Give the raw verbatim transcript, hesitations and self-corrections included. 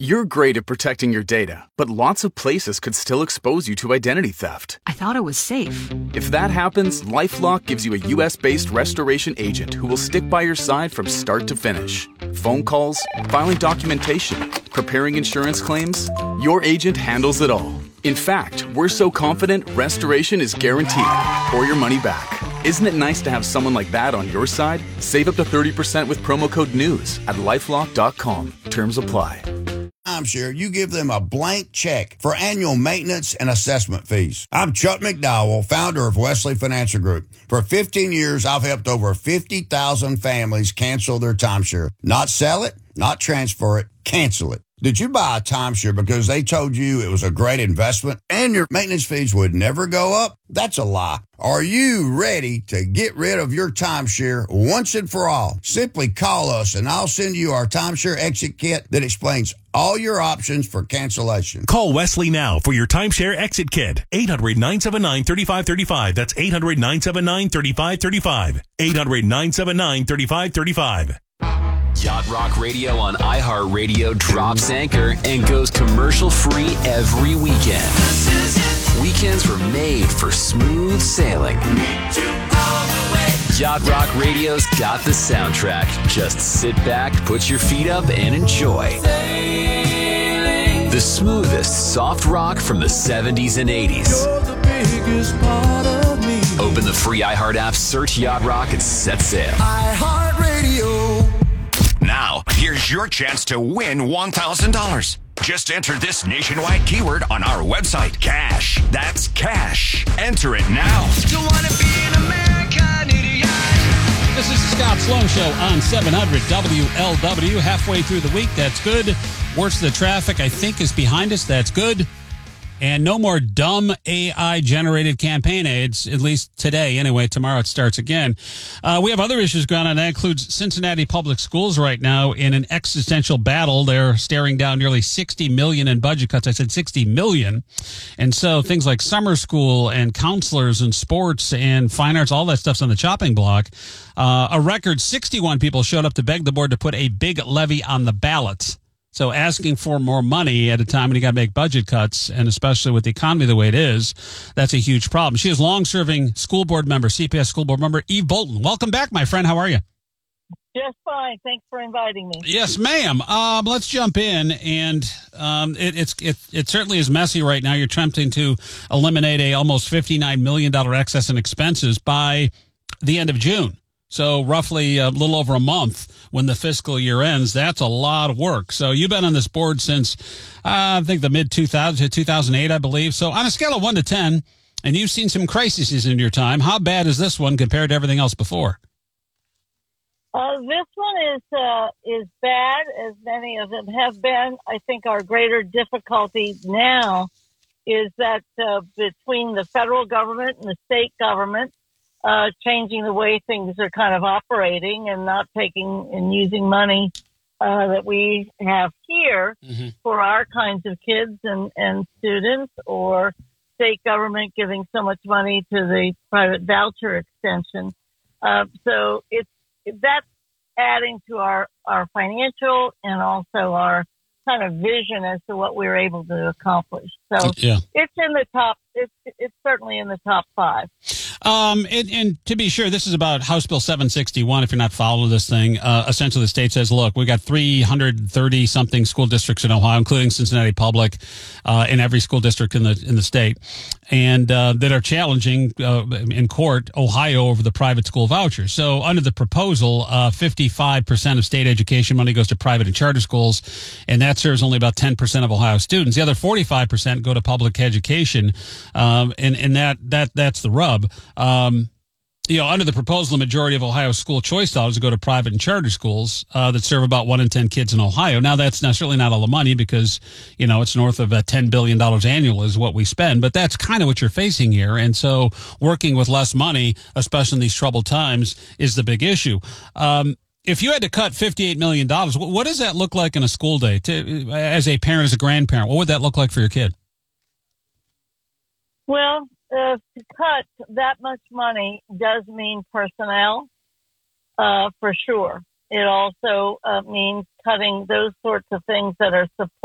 You're great at protecting your data, but lots of places could still expose you to identity theft. I thought it was safe. If that happens, LifeLock gives you a U S-based restoration agent who will stick by your side from start to finish. Phone calls, filing documentation, preparing insurance claims, your agent handles it all. In fact, we're so confident restoration is guaranteed or your money back. Isn't it nice to have someone like that on your side? Save up to thirty percent with promo code NEWS at lifelock dot com. Terms apply. Timeshare, you give them a blank check for annual maintenance and assessment fees. I'm Chuck McDowell, founder of Wesley Financial Group. For fifteen years, I've helped over fifty thousand families cancel their timeshare. Not sell it, not transfer it, cancel it. Did you buy a timeshare because they told you it was a great investment and your maintenance fees would never go up? That's a lie. Are you ready to get rid of your timeshare once and for all? Simply call us and I'll send you our timeshare exit kit that explains all your options for cancellation. Call Wesley now for your timeshare exit kit. eight hundred, nine seven nine, three five three five. That's eight hundred, nine seven nine, three five three five. eight hundred, nine seven nine, three five three five. Yacht Rock Radio on iHeartRadio drops anchor and goes commercial-free every weekend. Weekends were made for smooth sailing. Yacht Rock Radio's got the soundtrack. Just sit back, put your feet up, and enjoy. The smoothest soft rock from the seventies and eighties. Open the free iHeart app, search Yacht Rock, and set sail. iHeartRadio. Now, here's your chance to win one thousand dollars. Just enter this nationwide keyword on our website, cash. That's cash. Enter it now. Still want to be an American idiot. This is the Scott Sloan Show on seven hundred W L W. Halfway through the week, that's good. Worst of the traffic, I think, is behind us. That's good. And no more dumb A I-generated campaign ads, at least today. Anyway, tomorrow it starts again. Uh, we have other issues going on. That includes Cincinnati Public Schools right now in an existential battle. They're staring down nearly sixty million dollars in budget cuts. I said sixty million dollars. And so things like summer school and counselors and sports and fine arts, all that stuff's on the chopping block. Uh, a record sixty-one people showed up to beg the board to put a big levy on the ballot. So asking for more money at a time when you got to make budget cuts, and especially with the economy the way it is, that's a huge problem. She is long-serving school board member, C P S school board member, Eve Bolton. Welcome back, my friend. How are you? Just fine. Thanks for inviting me. Yes, ma'am. Um, let's jump in. And um, it, it's it, it certainly is messy right now. You're attempting to eliminate a almost fifty-nine million dollars excess in expenses by the end of June. So roughly a little over a month when the fiscal year ends. That's a lot of work. So you've been on this board since, uh, I think, the mid two thousands, two thousand eight, I believe. So on a scale of one to ten, and you've seen some crises in your time, how bad is this one compared to everything else before? Uh, this one is uh, is bad, as many of them have been. I think our greater difficulty now is that uh, between the federal government and the state government, Uh, changing the way things are kind of operating and not taking and using money uh, that we have here mm-hmm. for our kinds of kids and, and students, or state government giving so much money to the private voucher extension. Uh, so it's that's adding to our, our financial and also our kind of vision as to what we were able to accomplish. So yeah. it's in the top. It's it's certainly in the top five. Um, and, and to be sure, this is about House Bill seven sixty-one. If you're not following this thing, uh, essentially the state says, look, we got three hundred thirty something school districts in Ohio, including Cincinnati Public, uh, in every school district in the, in the state, and, uh, that are challenging, uh, in court, Ohio over the private school vouchers. So under the proposal, uh, fifty-five percent of state education money goes to private and charter schools, and that serves only about ten percent of Ohio students. The other forty-five percent go to public education. Um, and, and that, that, that's the rub. Um, you know, under the proposal, the majority of Ohio school choice dollars go to private and charter schools uh, that serve about one in ten kids in Ohio. Now, that's not, certainly not all the money because, you know, it's north of uh, ten billion dollars annual is what we spend. But that's kind of what you're facing here. And so working with less money, especially in these troubled times, is the big issue. Um, if you had to cut fifty-eight million dollars, what does that look like in a school day? To, as a parent, as a grandparent, what would that look like for your kid? Well, Uh, to cut that much money does mean personnel, uh, for sure. It also uh, means cutting those sorts of things that are support.